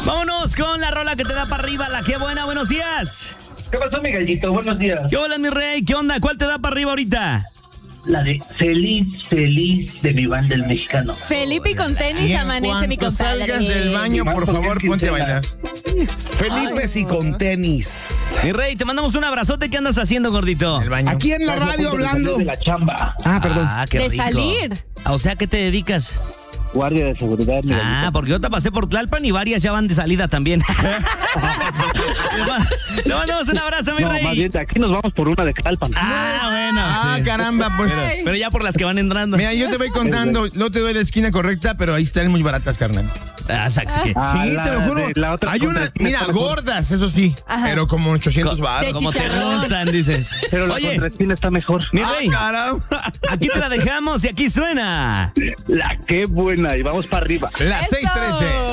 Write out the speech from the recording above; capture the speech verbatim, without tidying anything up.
Vámonos con la rola que te da para arriba, la que buena, buenos días. ¿Qué pasó, mi gallito? Buenos días. ¿Qué hola, mi rey? ¿Qué onda? ¿Cuál te da para arriba ahorita? La de Feliz, Feliz de mi banda El Mexicano. Felipe y con tenis Y en amanece mi cuanto compadre. salgas del baño, por favor, ponte a bailar. Felipe y con tenis. Mi rey, te mandamos un abrazote. ¿Qué andas haciendo, gordito? El baño. Aquí en la radio hablando. De la chamba. Ah, perdón. Ah, qué De rico. salir. Ah, o sea, ¿qué te dedicas? Guardia de seguridad. mi Ah, gallito. porque yo te pasé por Tlalpan y varias ya van de salida también. Te mandamos un abrazo, mi No, rey. más bien, de aquí nos vamos por una de Calpan. Ah, bueno. Ah, sí. caramba, pues. Pero ya por las que van entrando. Mira, yo te voy contando, no te doy la esquina correcta, pero ahí están muy baratas, carnal. Ah, sax, que- Ah, Sí, la te lo juro. de la otra Hay unas, contraesquina mira, está mejor. gordas, eso sí, Ajá. pero como ochocientos De baros. Como te chicharrón. gustan, dice. Pero la Oye, contraesquina está mejor. mi Ah, rey, caramba. aquí te la dejamos y aquí suena. La qué buena. Y vamos para arriba. La seis trece.